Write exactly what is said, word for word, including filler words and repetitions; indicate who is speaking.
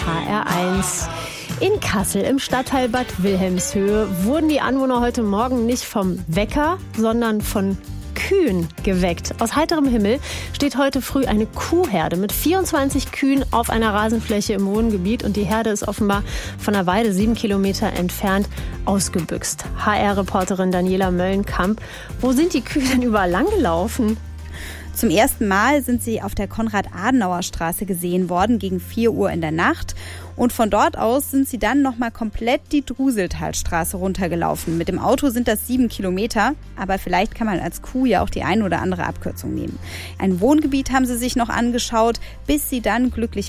Speaker 1: H R eins. In Kassel im Stadtteil Bad Wilhelmshöhe wurden die Anwohner heute Morgen nicht vom Wecker, sondern von Kühen geweckt. Aus heiterem Himmel steht heute früh eine Kuhherde mit vierundzwanzig Kühen auf einer Rasenfläche im Wohngebiet und die Herde ist offenbar von der Weide sieben Kilometer entfernt ausgebüxt. H R-Reporterin Daniela Möllenkamp, wo sind die Kühe denn überall langgelaufen?
Speaker 2: Zum ersten Mal sind sie auf der Konrad-Adenauer-Straße gesehen worden, gegen vier Uhr in der Nacht. Und von dort aus sind sie dann nochmal komplett die Druseltalstraße runtergelaufen. Mit dem Auto sind das sieben Kilometer, aber vielleicht kann man als Kuh ja auch die ein oder andere Abkürzung nehmen. Ein Wohngebiet haben sie sich noch angeschaut, bis sie dann glücklicherweise